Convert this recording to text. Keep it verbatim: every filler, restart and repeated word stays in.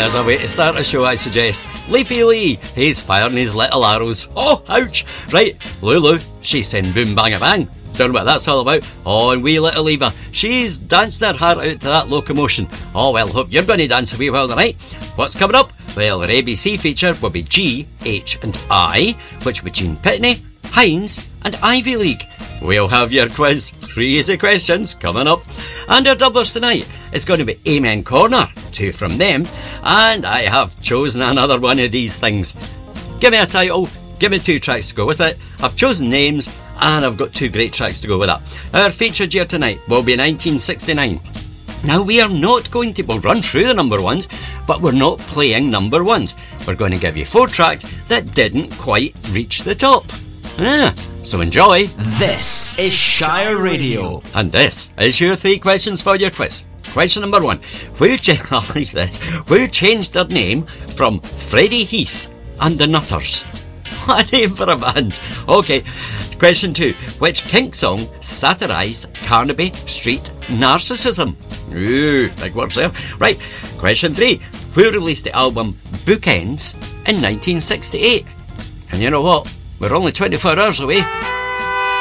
there's a way to start a show, I suggest. Leapy Lee, he's firing his little arrows. Oh, ouch. Right, Lulu, she's saying boom bang a bang. Don't know what that's all about. Oh, and wee little Eva, she's dancing her heart out to that locomotion. Oh, well, hope you're going to dance a wee while tonight. What's coming up? Well, our A B C feature will be G, H and I, which will be Jean Pitney, Heinz and Ivy League. We'll have your quiz, three easy questions coming up. And our doublers tonight is going to be Amen Corner, two from them. And I have chosen another one of these things. Give me a title, give me two tracks to go with it. I've chosen names and I've got two great tracks to go with that. Our featured year tonight will be nineteen sixty-nine. Now we are not going to, we'll run through the number ones, but we're not playing number ones. We're going to give you four tracks that didn't quite reach the top. Ah, so enjoy. This is Shire Radio. And this is your three questions for your quiz. Question number one. Who, cha- I like this, who changed their name from Freddie Heath and the Nutters? What a name for a band. Okay. Question two. Which Kink song satirised Carnaby Street narcissism? Ooh, big words there. Right. Question three. Who released the album Bookends in nineteen sixty-eight? And you know what? We're only twenty-four hours away